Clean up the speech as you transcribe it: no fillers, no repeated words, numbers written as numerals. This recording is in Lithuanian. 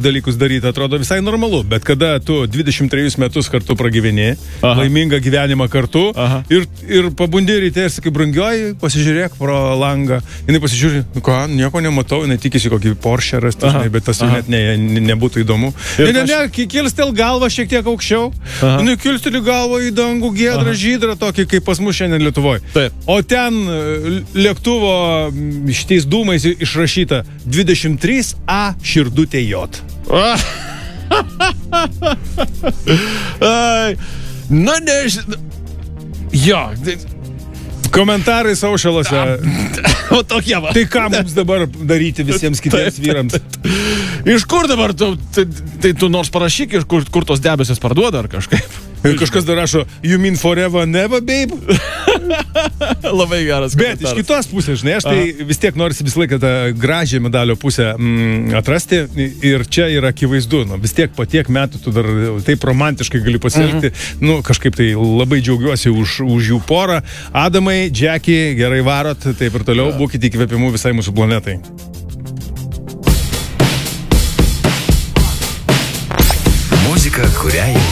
dalykus daryti, atrodo visai normalu, bet kada tu 23 metus kartu pragyveni, laimingą gyvenimą kartu ir pabundi ryte ir sakai, brangioji, pasižiūrėk pro langą, jinai pasižiūrė, ką, nieko nematau, jinai tikisi kokį Porsche rasti, bet tas jau net nebūtų įdomu. Kilstel galvą šiek tiek aukščiau, jinai kilsteli galvą į dangų, giedrą, žydrą, tokį kaip pas mus šiandien Lietuvoje. O ten lėktuvo šitais dūmais išrašyta 23A širdutė J. Na, nežinau. Jo. Komentarai saušalose. O tokie va. Tai ką mums dabar daryti visiems kitiems vyrams? Iš kur dabar tu, tai tu nors parašyk, iš kur tos debesis parduoda ar kažkaip? Ir kažkas dar rašo, you mean forever never, babe? Labai geras. Bet iš kitos pusės, žinai, aš tai vis tiek norisi visą laiką tą gražią medalio pusę atrasti ir čia yra akivaizdu, vis tiek po tiek metų tu dar taip romantiškai gali pasielgti, kažkaip tai labai džiaugiuosi už jų porą. Adamai, Jackie, gerai varot, taip ir toliau, būkite įkvėpimų visai mūsų planetai. Muzika, kurią